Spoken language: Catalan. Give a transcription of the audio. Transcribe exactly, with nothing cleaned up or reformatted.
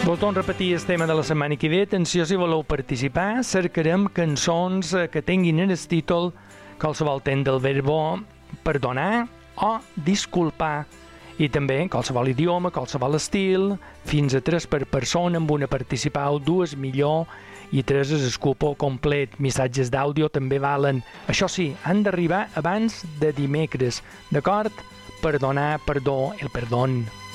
Vos torno a repetir el tema de la setmana que ve. Atenció, si voleu participar, cercarem cançons que tinguin en el títol qualsevol temps del verbo perdonar o disculpar. I també qualsevol idioma, qualsevol estil, fins a tres per persona, amb una participau, dues millor, i tres és el cupo complet. Missatges d'àudio també valen. Això sí, han d'arribar abans de dimecres, d'acord? Perdonar, perdó, el perdón.